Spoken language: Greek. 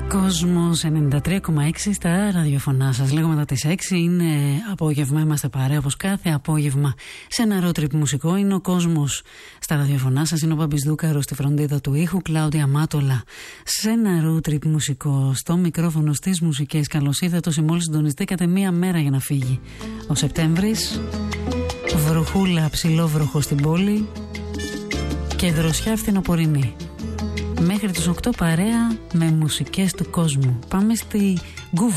Κόσμος 93,6 στα ραδιοφωνά σας. Λίγο μετά τις 6 είναι απόγευμα. Είμαστε παρέα όπως κάθε απόγευμα σε ένα road trip μουσικό. Είναι ο Κόσμος στα ραδιοφωνά σας. Είναι ο Μπάμπης Δούκαρος στη φροντίδα του ήχου. Κλάουδια Μάτολα σε ένα road trip μουσικό. Στο μικρόφωνο στις μουσικές. Καλώς ήρθατε όσοι μόλις συντονιστήκατε μία μέρα για να φύγει ο Σεπτέμβρης. Βροχούλα, ψηλόβροχο στην πόλη και δροσιά φθινοπορεινή. Μέχρι τις 8 παρέα με μουσικές του κόσμου. Πάμε στη Γκούβα.